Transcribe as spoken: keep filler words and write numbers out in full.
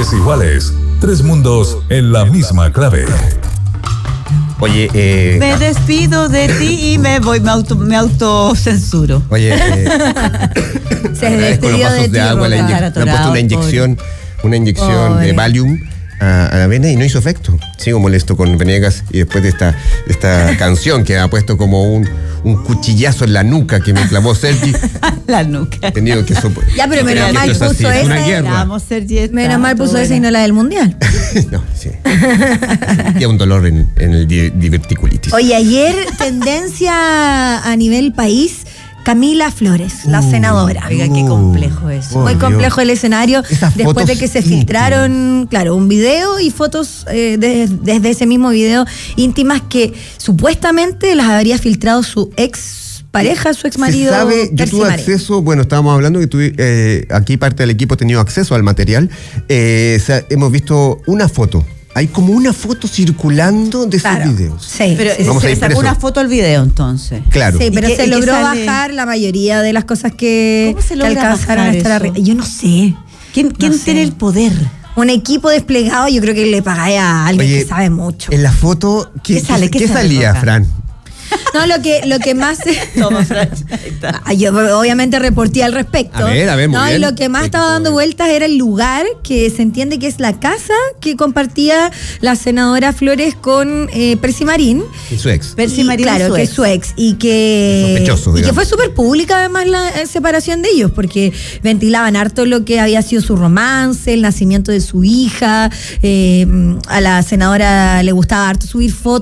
Tres iguales, tres mundos en la misma clave. Oye, eh, me despido de ti y me voy, me auto, me autocensuro. Oye, eh, se despidió de, de ti, agua, le, le han puesto una inyección, una inyección de Valium a, a la vena y no hizo efecto. Sigo molesto con Venegas y después de esta, de esta canción que ha puesto como un, un cuchillazo en la nuca que me clavó Sergi. La nuca. He tenido que soportar. Ya, pero menos mal puso esa. Es una guerra. Menos mal puso esa y no la del mundial. No, sí. Y un dolor en, en el di- diverticulitis. Oye, ayer tendencia a nivel país. Camila Flores, la uh, senadora. Oiga, qué complejo eso. Muy complejo el escenario. Esas después de que se íntimas. filtraron, claro, un video y fotos eh, de, desde ese mismo video íntimas que supuestamente las habría filtrado su ex pareja, su ex marido. Se sabe, yo tuve acceso, bueno, estábamos hablando que tuve, eh, aquí parte del equipo ha tenido acceso al material. Eh, o sea, hemos visto una foto. Hay como una foto circulando de claro, esos videos. Sí. Pero sí. se le sacó una foto al video entonces. Claro. Sí, pero qué, se logró sale? bajar la mayoría de las cosas que, ¿Cómo se que logra alcanzaron a estar arriba. Yo no sé. ¿Quién, quién no sé. tiene el poder? Un equipo desplegado, yo creo que le pagáis a alguien Oye, que sabe mucho. En la foto, ¿qué, ¿Qué sale? ¿qué, ¿Qué qué sale, salía, Roca? Fran? No, lo que, lo que más... Toma, Fran. Ahí está. Yo obviamente reporté al respecto. A ver, a ver, muy no, bien. y lo que más estaba dando vueltas era el lugar que se entiende que es la casa que compartía la senadora Flores con eh, Percy Marín. Y su ex. Percy Y, Marín, claro, su que ex. es su ex. Y que, Sospechoso, y que digamos. fue súper pública además la eh, separación de ellos, porque ventilaban harto lo que había sido su romance, el nacimiento de su hija. Eh, a la senadora le gustaba harto subir fotos